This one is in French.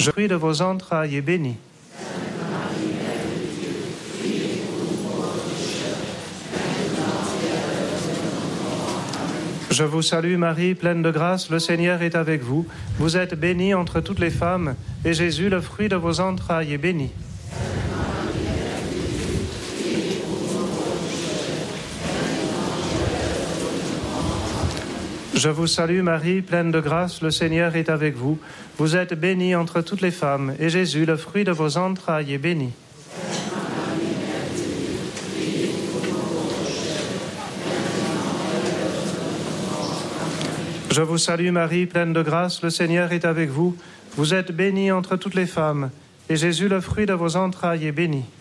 Le fruit de vos entrailles est béni. Je vous salue Marie, pleine de grâce, le Seigneur est avec vous. Vous êtes bénie entre toutes les femmes, et Jésus, le fruit de vos entrailles, est béni. Je vous salue Marie, pleine de grâce, le Seigneur est avec vous. Vous êtes bénie entre toutes les femmes, et Jésus, le fruit de vos entrailles, est béni. Je vous salue Marie, pleine de grâce, le Seigneur est avec vous. Vous êtes bénie entre toutes les femmes, et Jésus, le fruit de vos entrailles, est béni.